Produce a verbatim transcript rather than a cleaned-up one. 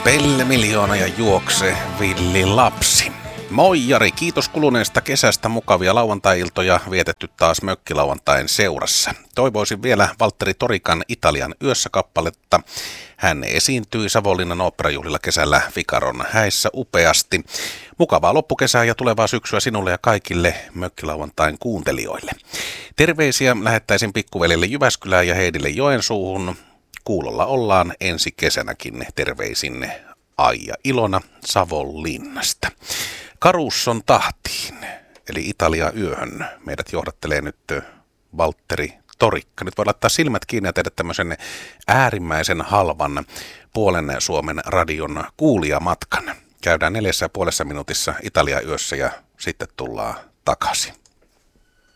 Pelle miljoona ja juokse villi lapsi. Moi Jari, kiitos kuluneesta kesästä, mukavia lauantai-iltoja vietetty taas mökkilauantain seurassa. Toivoisin vielä Valtteri Torikan Italian yössä kappaletta. Hän esiintyi Savonlinnan oopperajuhlilla kesällä Figaron häissä upeasti. Mukavaa loppukesää ja tulevaa syksyä sinulle ja kaikille mökkilauantain kuuntelijoille. Terveisiä lähettäisin pikkuveljelle Jyväskylään ja Heidille Joensuuhun. Kuulolla ollaan ensi kesänäkin, terveisin Aija Ilona Savonlinnasta. Karusson tahtiin, eli Italia yöhön. Meidät johdattelee nyt Valtteri Torikka. Nyt voi laittaa silmät kiinni ja tehdä tämmöisen äärimmäisen halvan puolen Suomen radion kuulijamatkan. Käydään neljässä ja puolessa minuutissa Italia yössä ja sitten tullaan takaisin.